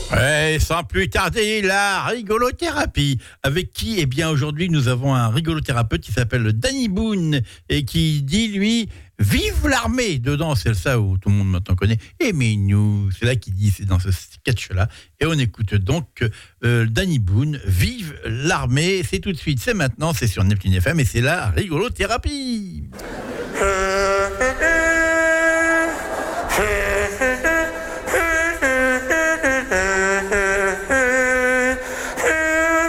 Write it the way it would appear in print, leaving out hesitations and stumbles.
Ouais, sans plus tarder, la rigolothérapie. Avec qui? Eh bien, aujourd'hui, nous avons un rigolothérapeute qui s'appelle Danny Boone et qui dit, lui, vive l'armée. Dedans, c'est ça où tout le monde maintenant connaît. Aimez-nous. C'est là qu'il dit, c'est dans ce sketch-là. Et on écoute donc Danny Boone, vive l'armée. C'est tout de suite, c'est maintenant, c'est sur Neptune FM et c'est la rigolothérapie.